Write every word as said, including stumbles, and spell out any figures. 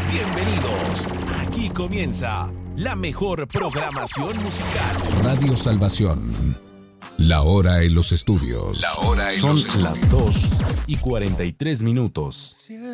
Bienvenidos. Aquí comienza la mejor programación musical. Radio Salvación. La hora en los estudios. La hora en Son los estudios. las dos y cuarenta y tres minutos.